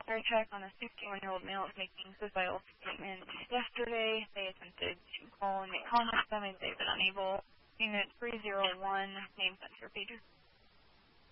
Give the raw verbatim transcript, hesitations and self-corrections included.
welfare check on a sixty-one-year-old male is making suicidal statement yesterday. They attempted to call and make contact with them, and they've been unable. Unit three zero one, name center pages.